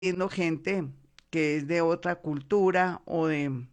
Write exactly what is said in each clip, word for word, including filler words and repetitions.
viendo gente que es de otra cultura o de,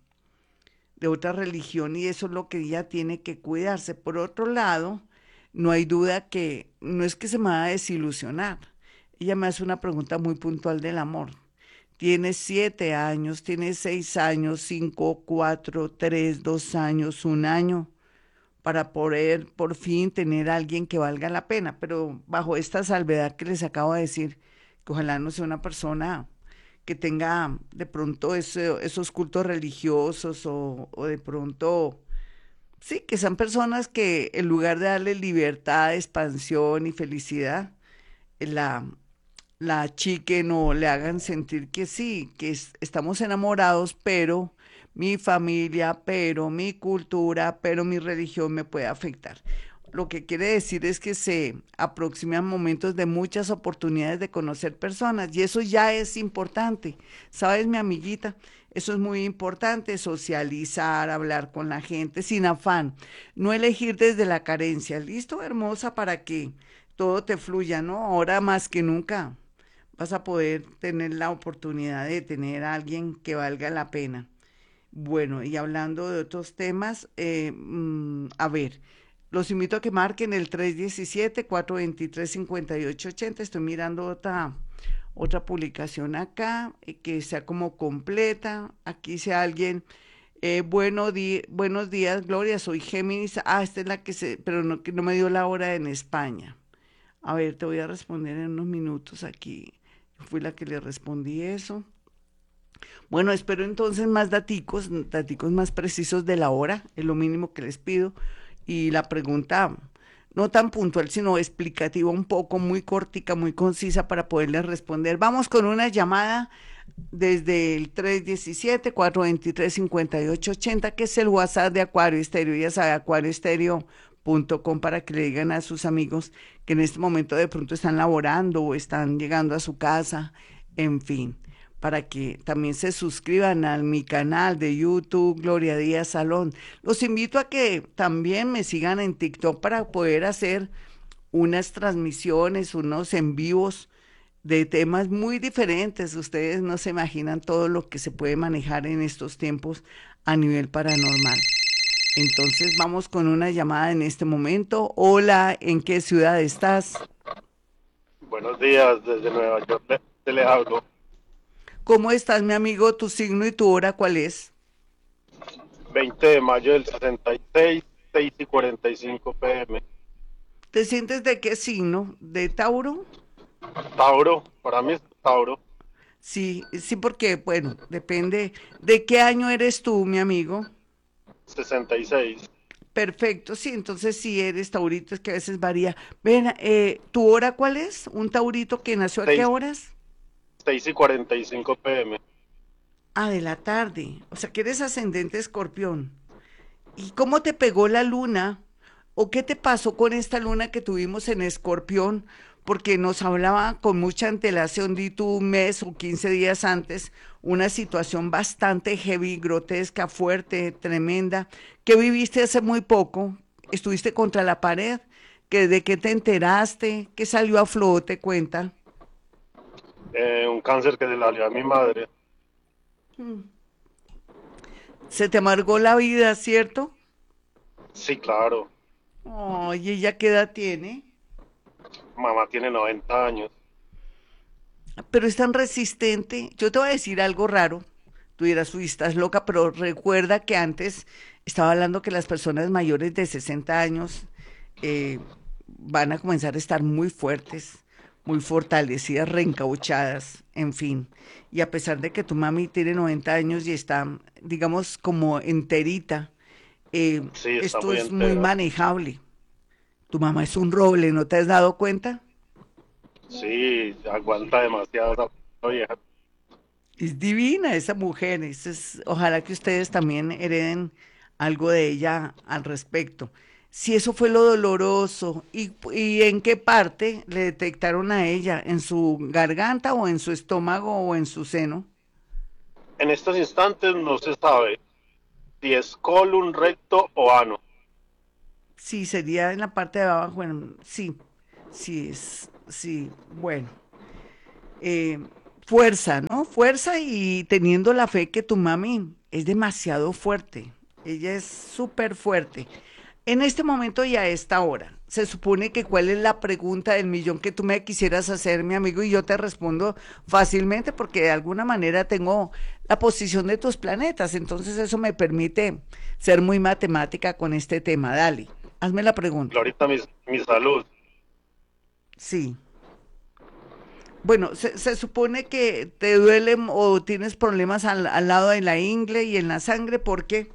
de otra religión y eso es lo que ella tiene que cuidarse. Por otro lado, no hay duda que no es que se me va a desilusionar. Ella me hace una pregunta muy puntual del amor. Tiene siete años, tiene seis años, cinco, cuatro, tres, dos años, un año para poder por fin tener a alguien que valga la pena, pero bajo esta salvedad que les acabo de decir, que ojalá no sea una persona que tenga de pronto ese- esos cultos religiosos o, o de pronto, sí, que sean personas que en lugar de darle libertad, expansión y felicidad, la, la achiquen o le hagan sentir que sí, que es- estamos enamorados, pero mi familia, pero mi cultura, pero mi religión me puede afectar. Lo que quiere decir es que se aproximan momentos de muchas oportunidades de conocer personas y eso ya es importante. ¿Sabes, mi amiguita? Eso es muy importante, socializar, hablar con la gente sin afán, no elegir desde la carencia. ¿Listo, hermosa? Para que todo te fluya, ¿no? Ahora más que nunca vas a poder tener la oportunidad de tener a alguien que valga la pena. Bueno, y hablando de otros temas, eh, mm, a ver, los invito a que marquen el tres uno siete, cuatro dos tres, cinco ocho ocho cero. Estoy mirando otra, otra publicación acá, eh, que sea como completa. Aquí dice alguien, eh, bueno di- buenos días, Gloria, soy Géminis. Ah, esta es la que se, pero no, que no me dio la hora en España. A ver, te voy a responder en unos minutos aquí. Fui la que le respondí eso. Bueno, espero entonces más daticos, daticos más precisos de la hora, es lo mínimo que les pido. Y la pregunta, no tan puntual, sino explicativa, un poco, muy cortica, muy concisa para poderles responder. Vamos con una llamada desde el tres uno siete, cuatro dos tres, cinco ocho ocho cero, que es el WhatsApp de Acuario Estéreo, ya sabe, acuario estéreo punto com, para que le digan a sus amigos que en este momento de pronto están laborando o están llegando a su casa, en fin, para que también se suscriban a mi canal de YouTube, Gloria Díaz Salón. Los invito a que también me sigan en TikTok para poder hacer unas transmisiones, unos en vivos de temas muy diferentes. Ustedes no se imaginan todo lo que se puede manejar en estos tiempos a nivel paranormal. Entonces vamos con una llamada en este momento. Hola, ¿en qué ciudad estás? Buenos días, desde Nueva York le, te les hablo. ¿Cómo estás, mi amigo? ¿Tu signo y tu hora cuál es? veinte de mayo del sesenta y seis, seis y cuarenta y cinco pm. ¿Te sientes de qué signo? ¿De Tauro? Tauro, para mí es Tauro. Sí, sí, porque, bueno, depende de qué año eres tú, mi amigo. Sesenta y seis. Perfecto, sí, entonces si eres taurito, es que a veces varía. Ven, eh, ¿tu hora cuál es? ¿Un taurito que nació a qué seis, horas? seis y cuarenta y cinco pm. Ah, de la tarde. O sea, que eres ascendente escorpión. ¿Y cómo te pegó la luna? ¿O qué te pasó con esta luna que tuvimos en Escorpión? Porque nos hablaba con mucha antelación, di tú un mes o quince días antes, una situación bastante heavy, grotesca, fuerte, tremenda, que viviste hace muy poco. Estuviste contra la pared. ¿Que ¿De qué te enteraste? ¿Qué salió a flote? Cuenta. Eh, un cáncer que se le dio a mi madre. Mm. Se te amargó la vida, ¿cierto? Sí, claro. Oye, ¿ella qué edad tiene? Mamá tiene noventa años. Pero es tan resistente. Yo te voy a decir algo raro. Tú dirás, uy, estás loca, pero recuerda que antes estaba hablando que las personas mayores de sesenta años eh, van a comenzar a estar muy fuertes, muy fortalecidas, reencauchadas, en fin. Y a pesar de que tu mami tiene noventa años y está, digamos, como enterita, eh, Sí, está esto muy es muy entera. manejable. Tu mamá es un roble, ¿no te has dado cuenta? Sí, aguanta demasiado esa vieja. Es divina esa mujer. Eso es- ojalá que ustedes también hereden algo de ella al respecto. Si eso fue lo doloroso, ¿y, y en qué parte le detectaron a ella? ¿En su garganta o en su estómago o en su seno? En estos instantes no se sabe si es colon, recto o ano. Sí, sería en la parte de abajo. Bueno, sí, sí, es, sí, bueno. Eh, fuerza, ¿no? Fuerza y teniendo la fe que tu mami es demasiado fuerte. Ella es súper fuerte. En este momento y a esta hora, se supone que cuál es la pregunta del millón que tú me quisieras hacer, mi amigo, y yo te respondo fácilmente porque de alguna manera tengo la posición de tus planetas, entonces eso me permite ser muy matemática con este tema. Dale, hazme la pregunta. Glorita, mi, mi salud. Sí. Bueno, se, se supone que te duele o tienes problemas al, al lado de la ingle y en la sangre, ¿por qué?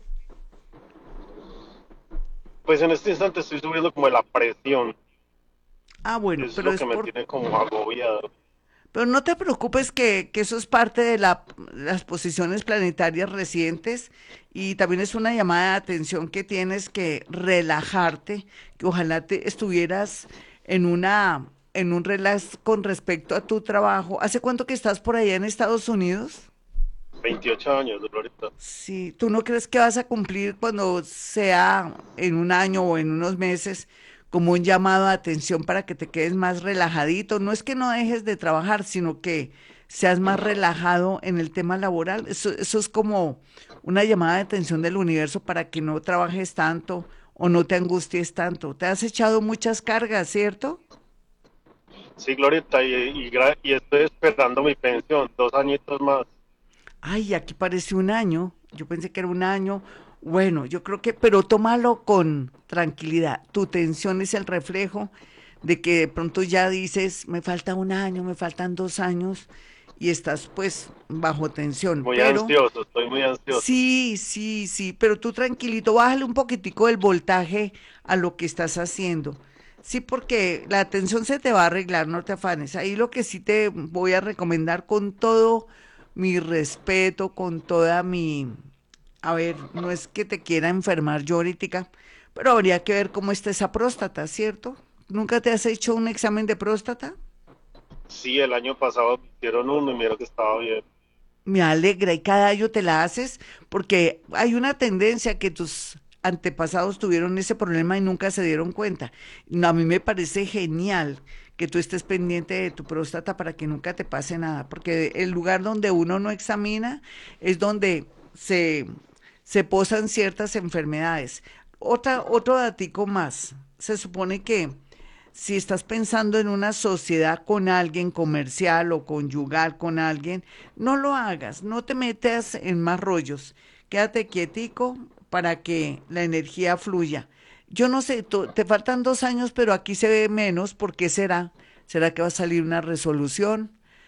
Pues en este instante estoy subiendo como la presión. Ah, bueno, Es pero lo es que me por. tiene como agobiado. Pero no te preocupes que, que eso es parte de la- las posiciones planetarias recientes y también es una llamada de atención que tienes que relajarte, que ojalá te estuvieras en una, en un relax con respecto a tu trabajo. ¿Hace cuánto que estás por allá en Estados Unidos? veintiocho años, Glorita. Sí, ¿tú no crees que vas a cumplir cuando sea en un año o en unos meses como un llamado de atención para que te quedes más relajadito? No es que no dejes de trabajar, sino que seas más relajado en el tema laboral. Eso, eso es como una llamada de atención del universo para que no trabajes tanto o no te angusties tanto. Te has echado muchas cargas, ¿cierto? Sí, Glorita, y, y, gra- y estoy esperando mi pensión, dos añitos más. Ay, aquí parece un año. Yo pensé que era un año. Bueno, yo creo que, pero tómalo con tranquilidad. Tu tensión es el reflejo de que de pronto ya dices, me falta un año, me faltan dos años y estás pues bajo tensión. Muy Pero ansioso, estoy muy ansioso. sí, sí, sí, pero tú tranquilito, bájale un poquitico el voltaje a lo que estás haciendo. Sí, porque la atención se te va a arreglar, no te afanes. Ahí lo que sí te voy a recomendar con todo mi respeto, con toda mi... A ver, no es que te quiera enfermar yo ahorita, pero habría que ver cómo está esa próstata, ¿cierto? ¿Nunca te has hecho un examen de próstata? Sí, el año pasado me hicieron uno y mira que estaba bien. Me alegra y cada año te la haces porque hay una tendencia que tus antepasados tuvieron ese problema y nunca se dieron cuenta. No, a mí me parece genial que tú estés pendiente de tu próstata para que nunca te pase nada, porque el lugar donde uno no examina es donde se, se posan ciertas enfermedades. Otra, otro datico más. Se supone que si estás pensando en una sociedad con alguien comercial o conyugal con alguien, no lo hagas, no te metas en más rollos. Quédate quietico para que la energía fluya. Yo no sé, tú- te faltan dos años, pero aquí se ve menos. ¿Por qué será? ¿Será que va a salir una resolución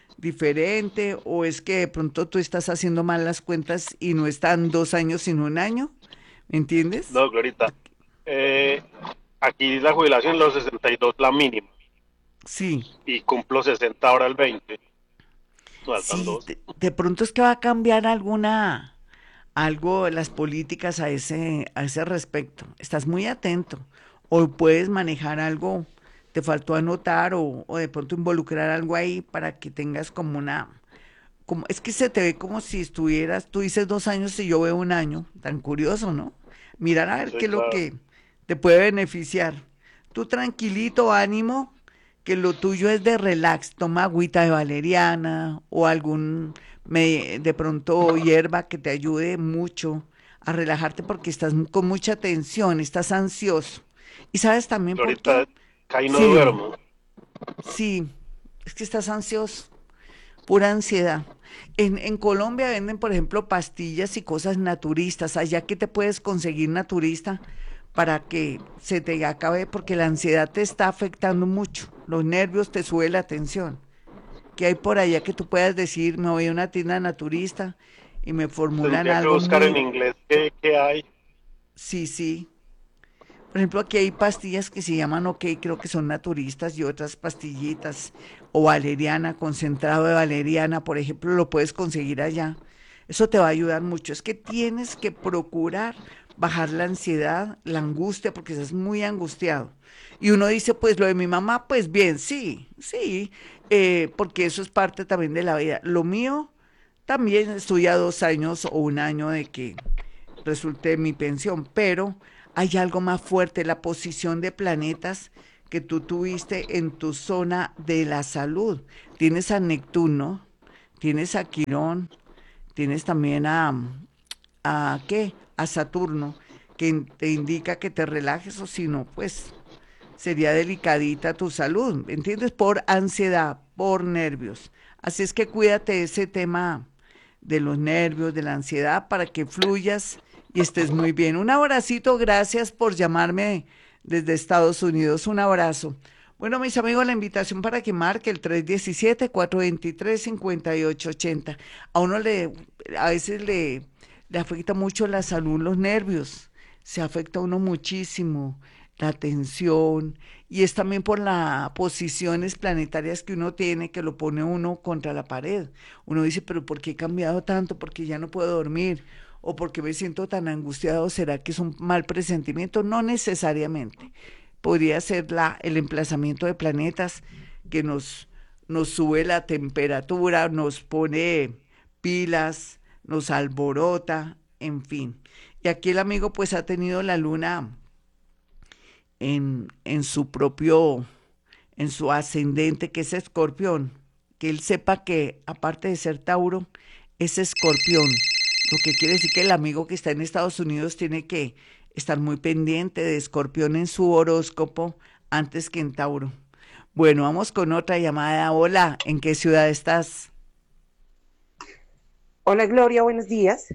diferente? ¿O es que de pronto tú estás haciendo mal las cuentas y no están dos años sino un año? ¿Me entiendes? No, Glorita. Eh, aquí la jubilación los sesenta y dos la mínima. Sí. Y cumplo sesenta ahora el veinte. Faltan Sí, dos. de, de pronto es que va a cambiar alguna, algo de las políticas a ese, a ese respecto. Estás muy atento. O puedes manejar algo, te faltó anotar o, o de pronto involucrar algo ahí para que tengas como una, como, es que se te ve como si estuvieras, tú dices dos años y yo veo un año, tan curioso, ¿no? Mirar a ver Sí, qué es lo claro. que te puede beneficiar. Tú tranquilito, ánimo, que lo tuyo es de relax, toma agüita de valeriana o algún, me- de pronto hierba que te ayude mucho a relajarte porque estás mu- con mucha tensión, estás ansioso. ¿Y sabes también por qué? Glorita, caí no Sí, dime, duermo. sí, es que estás ansioso. Pura ansiedad. En, en Colombia venden, por ejemplo, pastillas y cosas naturistas. Allá que te puedes conseguir naturista para que se te acabe, porque la ansiedad te está afectando mucho. Los nervios te sube la tensión. ¿Qué hay por allá que tú puedas decir, me voy a una tienda naturista y me formulan Tendría que algo buscar en muy, inglés qué, qué hay. sí, sí. Por ejemplo, aquí hay pastillas que se llaman OK, creo que son naturistas y otras pastillitas o valeriana, concentrado de valeriana, por ejemplo, lo puedes conseguir allá. Eso te va a ayudar mucho. Es que tienes que procurar bajar la ansiedad, la angustia, porque estás muy angustiado. Y uno dice, pues lo de mi mamá, pues bien, sí, sí, eh, porque eso es parte también de la vida. Lo mío, también estoy a dos años o un año de que resulte mi pensión, pero hay algo más fuerte, la posición de planetas que tú tuviste en tu zona de la salud. Tienes a Neptuno, tienes a Quirón, tienes también a, a ¿qué? A Saturno, que te indica que te relajes o si no, pues sería delicadita tu salud, ¿entiendes? Por ansiedad, por nervios. Así es que cuídate ese tema de los nervios, de la ansiedad, para que fluyas y estés muy bien. Un abracito, gracias por llamarme desde Estados Unidos. Un abrazo. Bueno, mis amigos, la invitación para que marque el tres uno siete, cuatro dos tres, cinco ocho ocho cero. A uno le, a veces le, le afecta mucho la salud, los nervios. Se afecta a uno muchísimo la tensión, y es también por las posiciones planetarias que uno tiene que lo pone uno contra la pared. Uno dice, pero ¿por qué he cambiado tanto? ¿Por qué ya no puedo dormir? ¿O por qué me siento tan angustiado? ¿Será que es un mal presentimiento? No necesariamente. Podría ser la, el emplazamiento de planetas que nos, nos sube la temperatura, nos pone pilas, nos alborota, en fin. Y aquí el amigo pues ha tenido la luna en, en su propio, en su ascendente, que es Escorpión, que él sepa que aparte de ser Tauro, es Escorpión, lo que quiere decir que el amigo que está en Estados Unidos tiene que estar muy pendiente de Escorpión en su horóscopo antes que en Tauro. Bueno, vamos con otra llamada. Hola, ¿en qué ciudad estás? Hola Gloria, buenos días.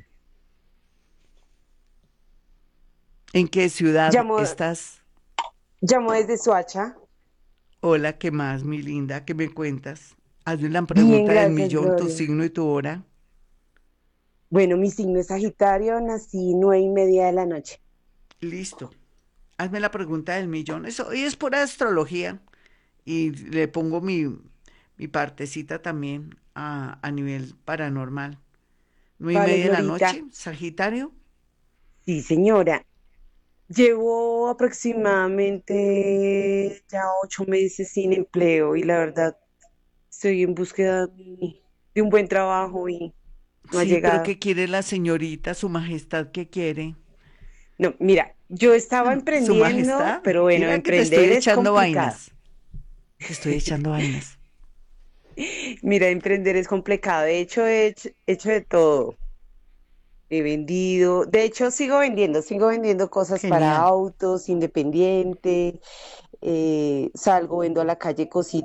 ¿En qué ciudad Llamo, estás? llamo desde Soacha. Hola, ¿qué más, mi linda? ¿Qué me cuentas? Hazme la Bien, pregunta del gracias millón, tu Gloria. signo y tu hora. Bueno, mi signo es Sagitario, nací nueve y media de la noche. Listo. Hazme la pregunta del millón. Eso hoy es pura astrología y le pongo mi, mi partecita también a, a nivel paranormal. Nueve y Vale, media de la Glorita. noche, Sagitario. Sí, señora. Llevo aproximadamente ya ocho meses sin empleo y la verdad estoy en búsqueda de de un buen trabajo y no ha Sí, pero llegado. ¿qué quiere la señorita, su majestad? ¿Qué quiere? No, mira, yo estaba Su emprendiendo, majestad, pero bueno, diga que te estoy emprender es echando complicado. vainas. Te estoy echando vainas. Mira, emprender es complicado. De hecho, he hecho, he hecho de todo. He vendido, de hecho, sigo vendiendo, sigo vendiendo cosas para Genial. autos, independiente. Eh, salgo, vendo a la calle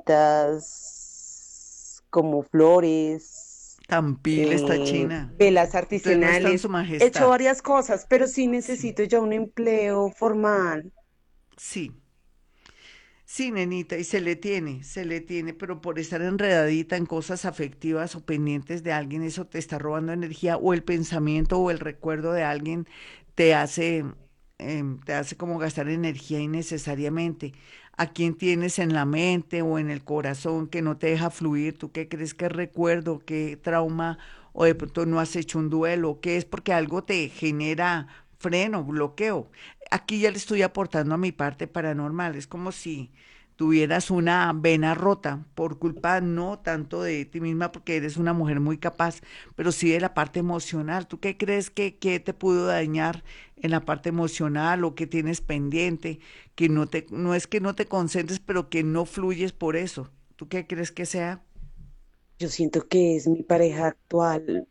cositas como flores, Tan pila esta eh, china. velas Entonces no está en su artesanales. He hecho majestad. varias cosas, pero sí Sí, necesito ya un empleo formal. sí. Sí, nenita, y se le tiene, se le tiene, pero por estar enredadita en cosas afectivas o pendientes de alguien, eso te está robando energía, o el pensamiento o el recuerdo de alguien te hace, em, te hace como gastar energía innecesariamente. ¿A quién tienes en la mente o en el corazón que no te deja fluir? ¿Tú qué crees que es recuerdo, qué trauma, o de pronto no has hecho un duelo? ¿Qué es porque algo te genera freno, bloqueo? Aquí ya le estoy aportando a mi parte paranormal. Es como si tuvieras una vena rota por culpa no tanto de ti misma, porque eres una mujer muy capaz, pero sí de la parte emocional. ¿Tú qué crees que, que te pudo dañar en la parte emocional o que tienes pendiente? Que no te, no es que no te concentres, pero que no fluyes por eso. ¿Tú qué crees que sea? Yo siento que es mi pareja actual,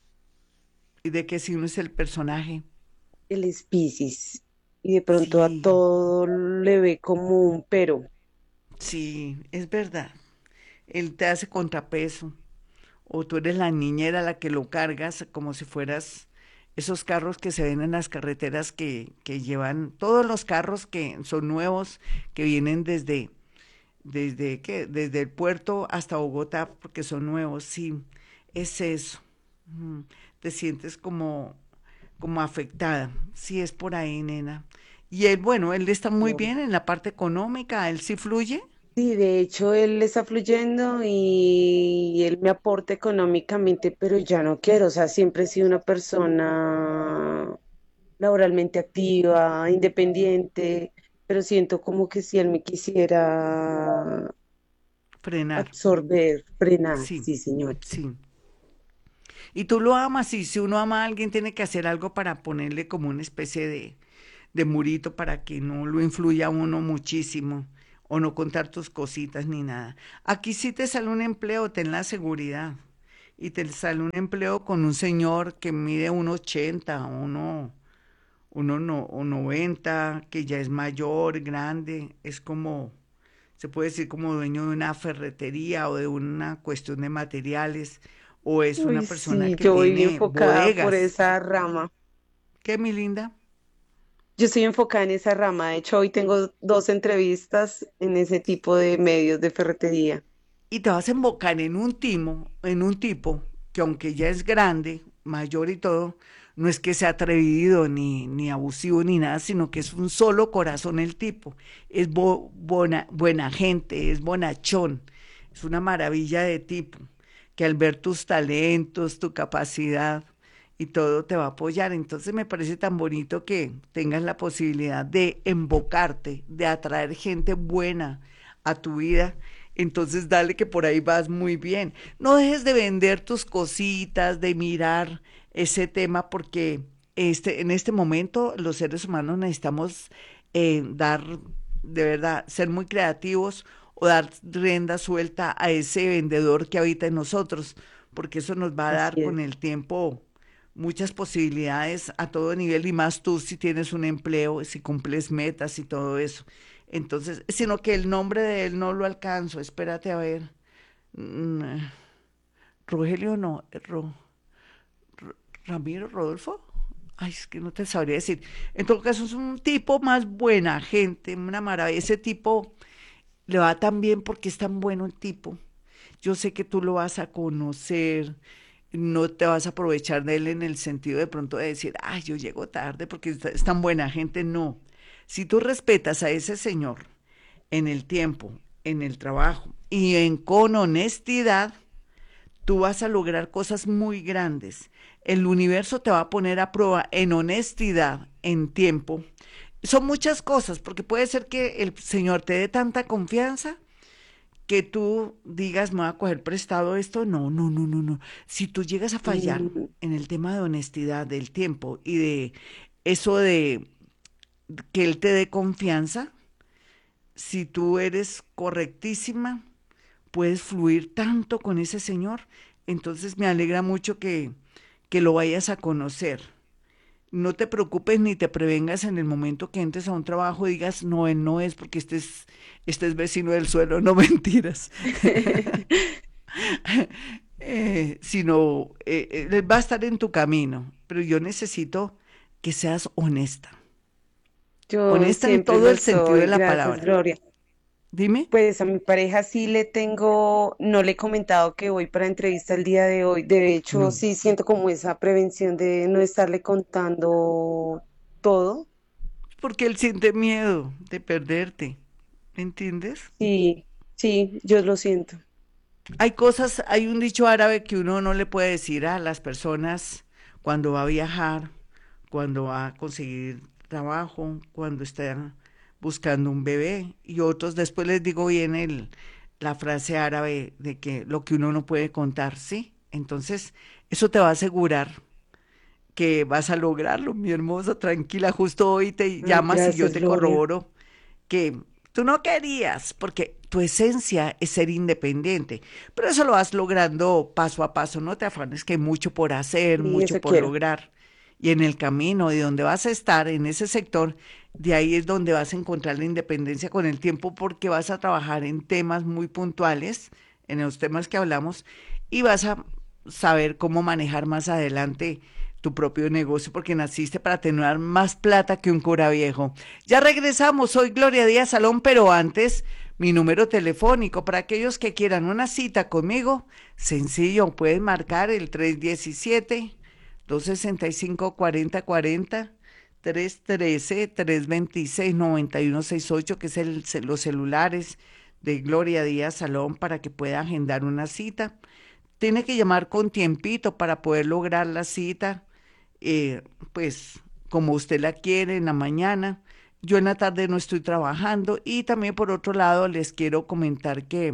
¿Y de qué signo es el personaje? él es Piscis, y de pronto a Sí, todo le ve como un pero. sí, es verdad. Él te hace contrapeso. O tú eres la niñera la que lo cargas como si fueras esos carros que se ven en las carreteras que, que llevan, todos los carros que son nuevos, que vienen desde, desde, ¿qué? Desde el puerto hasta Bogotá, porque son nuevos, sí, es eso. Mm, Te sientes como, como afectada, sí es por ahí, nena. Y él, bueno, él está muy bien en la parte económica, él sí fluye. Sí, de hecho él está fluyendo y él me aporta económicamente, pero ya no quiero, o sea, siempre he sido una persona laboralmente activa, independiente, pero siento como que si él me quisiera Frenar, absorber, frenar, sí, sí, señor. sí. Y tú lo amas, y si uno ama a alguien tiene que hacer algo para ponerle como una especie de, de murito para que no lo influya a uno muchísimo o no contar tus cositas ni nada. Aquí sí te sale un empleo, ten la seguridad. y te sale un empleo con un señor que mide uno ochenta, uno, uno no, o noventa, que ya es mayor, grande, es como, se puede decir como dueño de una ferretería o de una cuestión de materiales, o es una Uy, persona sí, que yo voy tiene enfocada por bodegas. esa rama. ¿Qué, mi linda? Yo estoy enfocada en esa rama. De hecho, hoy tengo dos entrevistas en ese tipo de medios de ferretería. Y te vas a embocar en un timo, en un tipo que aunque ya es grande, mayor y todo, no es que sea atrevido ni, ni abusivo ni nada, sino que es un solo corazón el tipo. Es bo- buena, buena gente, es bonachón, es una maravilla de tipo, que al ver tus talentos, tu capacidad y todo te va a apoyar. Entonces me parece tan bonito que tengas la posibilidad de embocarte, de atraer gente buena a tu vida. Entonces dale que por ahí vas muy bien. No dejes de vender tus cositas, de mirar ese tema, porque este, en este momento los seres humanos necesitamos eh, dar, de verdad, ser muy creativos o dar rienda suelta a ese vendedor que habita en nosotros, porque eso nos va a dar Así con es. el tiempo muchas posibilidades a todo nivel y más tú si tienes un empleo, si cumples metas y todo eso. Entonces, sino que el nombre de él no lo alcanzo, espérate a ver. Mm, Rogelio no, eh, Ro- Ramiro Rodolfo. Ay, es que no te sabría decir. En todo caso, es un tipo más buena gente, una maravilla. Ese tipo le va tan bien porque es tan bueno el tipo. Yo sé que tú lo vas a conocer, no te vas a aprovechar de él en el sentido de pronto de decir, ay, yo llego tarde porque es es tan buena gente. No. Si tú respetas a ese señor en el tiempo, en el trabajo y en con honestidad, tú vas a lograr cosas muy grandes. El universo te va a poner a prueba en honestidad, en tiempo. Son muchas cosas, porque puede ser que el Señor te dé tanta confianza que tú digas, me voy a coger prestado esto. No, no, no, no, no. Si tú llegas a fallar Mm, en el tema de honestidad, del tiempo y de eso de que Él te dé confianza, si tú eres correctísima, puedes fluir tanto con ese Señor. Entonces me alegra mucho que, que lo vayas a conocer. No te preocupes ni te prevengas en el momento que entres a un trabajo y digas, no, él no es porque este es, este es vecino del suelo, no mentiras. Eh, sino eh, eh, él va a estar en tu camino, pero yo necesito que seas honesta, Yo honesta en siempre todo lo el sentido de soy. la Gracias, palabra. Gloria. Dime. Pues a mi pareja sí le tengo, no le he comentado que voy para entrevista el día de hoy. De hecho, No, sí siento como esa prevención de no estarle contando todo. porque él siente miedo de perderte, ¿me entiendes? Sí, sí, yo lo siento. Hay cosas, hay un dicho árabe que uno no le puede decir a las personas cuando va a viajar, cuando va a conseguir trabajo, cuando está buscando un bebé, y otros después les digo bien el, la frase árabe de que lo que uno no puede contar, ¿sí? Entonces, eso te va a asegurar que vas a lograrlo, mi hermosa, tranquila. Justo hoy te Ay, llamas y yo gracias, te Gloria. corroboro que tú no querías, porque tu esencia es ser independiente, pero eso lo vas logrando paso a paso, no te afanes que hay mucho por hacer, Y mucho eso por quiero. lograr, y en el camino de donde vas a estar, en ese sector, de ahí es donde vas a encontrar la independencia con el tiempo, porque vas a trabajar en temas muy puntuales, en los temas que hablamos, y vas a saber cómo manejar más adelante tu propio negocio, porque naciste para tener más plata que un cura viejo. Ya regresamos, soy Gloria Díaz Salón, pero antes mi número telefónico para aquellos que quieran una cita conmigo, sencillo, pueden marcar el tres diecisiete, dos sesenta y cinco, cuarenta cuarenta, tres trece, tres veintiséis, noventa y uno sesenta y ocho, que es el, los celulares de Gloria Díaz Salón para que pueda agendar una cita. Tiene que llamar con tiempito para poder lograr la cita, eh, pues como usted la quiere en la mañana. Yo en la tarde no estoy trabajando y también por otro lado les quiero comentar que,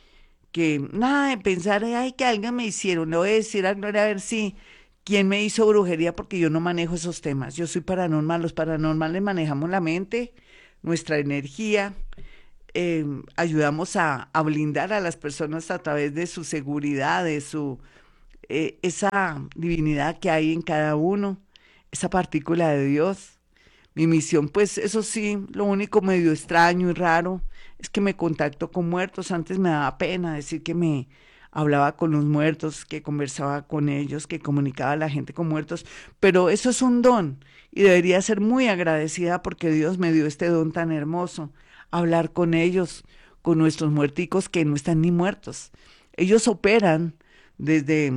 que nada de pensar, ay, que alguien me hicieron, le voy a decir a Gloria a ver si quién me hizo brujería porque yo no manejo esos temas. Yo soy paranormal, los paranormales manejamos la mente, nuestra energía, eh, ayudamos a, a blindar a las personas a través de su seguridad, de su eh, esa divinidad que hay en cada uno, esa partícula de Dios. Mi misión, pues eso sí, lo único medio extraño y raro es que me contacto con muertos. Antes me daba pena decir que me hablaba con los muertos, que conversaba con ellos, que comunicaba a la gente con muertos, pero eso es un don y debería ser muy agradecida porque Dios me dio este don tan hermoso, hablar con ellos, con nuestros muerticos que no están ni muertos. Ellos operan desde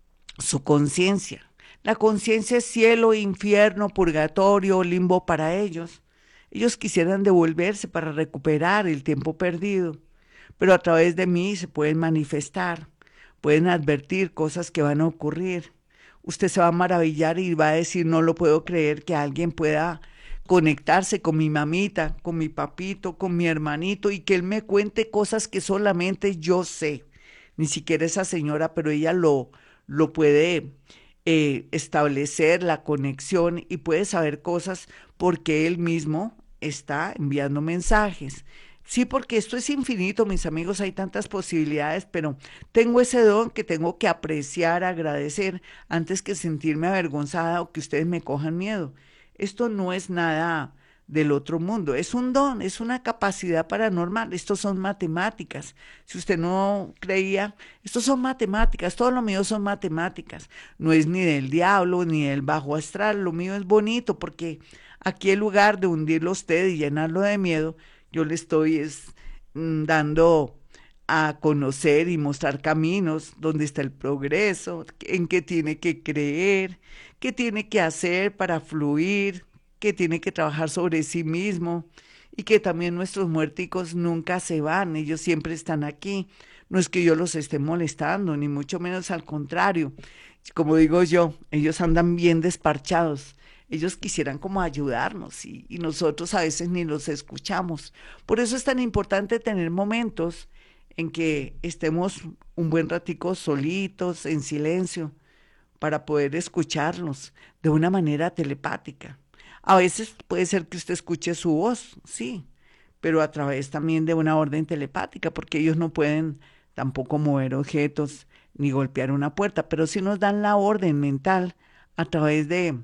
su conciencia. La conciencia es cielo, infierno, purgatorio, limbo para ellos. Ellos quisieran devolverse para recuperar el tiempo perdido, pero a través de mí se pueden manifestar, pueden advertir cosas que van a ocurrir. Usted se va a maravillar y va a decir, no lo puedo creer que alguien pueda conectarse con mi mamita, con mi papito, con mi hermanito y que él me cuente cosas que solamente yo sé. Ni siquiera esa señora, pero ella lo, lo puede eh, establecer la conexión y puede saber cosas porque él mismo está enviando mensajes. Sí, porque esto es infinito, mis amigos, hay tantas posibilidades, pero tengo ese don que tengo que apreciar, agradecer, antes que sentirme avergonzada o que ustedes me cojan miedo. Esto no es nada del otro mundo, es un don, es una capacidad paranormal, estos son matemáticas. Si usted no creía, estos son matemáticas, todo lo mío son matemáticas, no es ni del diablo ni del bajo astral, lo mío es bonito porque aquí en lugar de hundirlo a usted y llenarlo de miedo, yo le estoy es, mm, dando a conocer y mostrar caminos donde está el progreso, en qué tiene que creer, qué tiene que hacer para fluir, que tiene que trabajar sobre sí mismo y que también nuestros muerticos nunca se van, ellos siempre están aquí. No es que yo los esté molestando, ni mucho menos al contrario. Como digo yo, ellos andan bien desparchados. Ellos quisieran como ayudarnos y, y nosotros a veces ni los escuchamos. Por eso es tan importante tener momentos en que estemos un buen ratico solitos, en silencio, para poder escucharlos de una manera telepática. A veces puede ser que usted escuche su voz, sí, pero a través también de una orden telepática, porque ellos no pueden tampoco mover objetos ni golpear una puerta, pero sí nos dan la orden mental a través de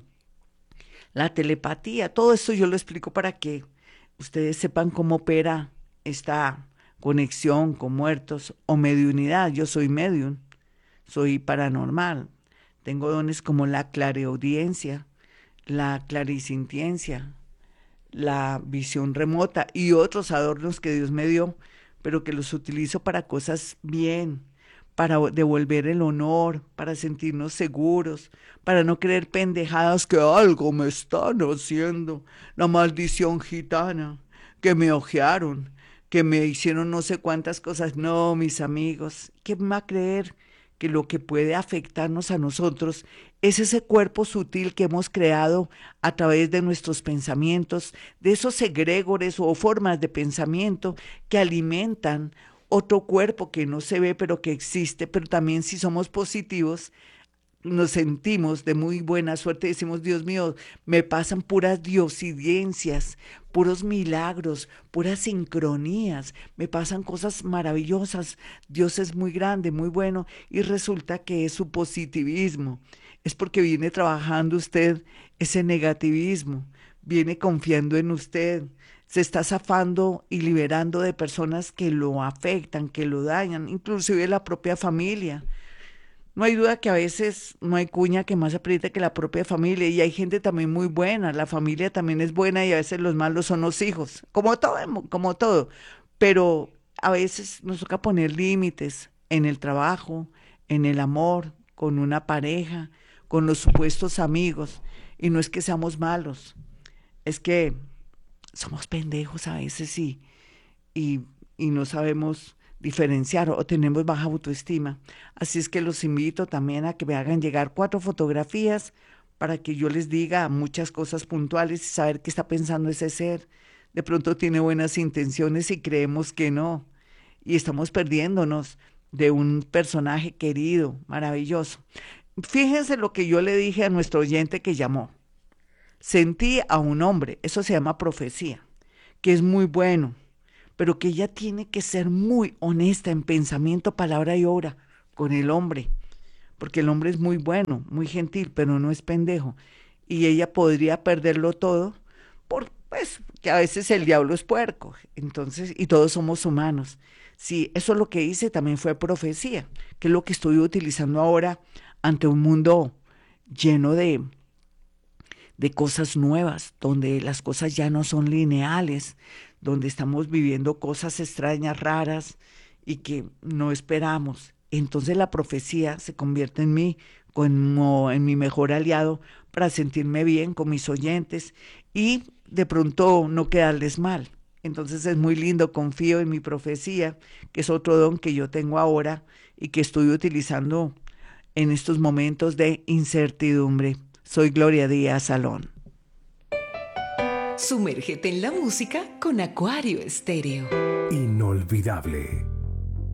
la telepatía. Todo esto yo lo explico para que ustedes sepan cómo opera esta conexión con muertos o mediunidad. Yo soy medium, soy paranormal, tengo dones como la clareaudiencia, la clarisintiencia, la visión remota y otros adornos que Dios me dio, pero que los utilizo para cosas bien, para devolver el honor, para sentirnos seguros, para no creer pendejadas que algo me están haciendo, la maldición gitana, que me ojearon, que me hicieron no sé cuántas cosas. No, mis amigos, ¿quién va a creer que lo que puede afectarnos a nosotros es ese cuerpo sutil que hemos creado a través de nuestros pensamientos, de esos egregores o formas de pensamiento que alimentan otro cuerpo que no se ve pero que existe? Pero también si somos positivos, nos sentimos de muy buena suerte, decimos, Dios mío, me pasan puras diosidencias, puros milagros, puras sincronías, me pasan cosas maravillosas, Dios es muy grande, muy bueno, y resulta que es su positivismo, es porque viene trabajando usted ese negativismo, viene confiando en usted, se está zafando y liberando de personas que lo afectan, que lo dañan, inclusive la propia familia. No hay duda que a veces no hay cuña que más apriete que la propia familia y hay gente también muy buena, la familia también es buena y a veces los malos son los hijos, como todo, como todo, pero a veces nos toca poner límites en el trabajo, en el amor, con una pareja, con los supuestos amigos y no es que seamos malos, es que somos pendejos a veces y, y, y no sabemos diferenciar o tenemos baja autoestima. Así es que los invito también a que me hagan llegar cuatro fotografías para que yo les diga muchas cosas puntuales y saber qué está pensando ese ser. De pronto tiene buenas intenciones y creemos que no. Y estamos perdiéndonos de un personaje querido, maravilloso. Fíjense lo que yo le dije a nuestro oyente que llamó. Sentí a un hombre, eso se llama profecía, que es muy bueno, pero que ella tiene que ser muy honesta en pensamiento, palabra y obra con el hombre, porque el hombre es muy bueno, muy gentil, pero no es pendejo. Y ella podría perderlo todo por, pues, que a veces el diablo es puerco, entonces, y todos somos humanos. Sí, eso es lo que hice, también fue profecía, que es lo que estoy utilizando ahora ante un mundo lleno de, de cosas nuevas, donde las cosas ya no son lineales, donde estamos viviendo cosas extrañas, raras y que no esperamos. Entonces la profecía se convierte en mí como en mi mejor aliado para sentirme bien con mis oyentes y de pronto no quedarles mal. Entonces es muy lindo, confío en mi profecía, que es otro don que yo tengo ahora y que estoy utilizando en estos momentos de incertidumbre. Soy Gloria Díaz Salón. Sumérgete en la música con Acuario Estéreo. Inolvidable.